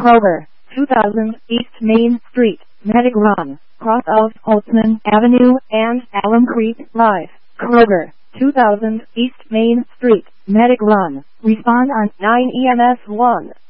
Kroger, 2000 East Main Street, Medic Run, cross of Holtzman Avenue and Alum Creek Live. Kroger, 2000 East Main Street, Medic Run. Respond on 9 EMS 1.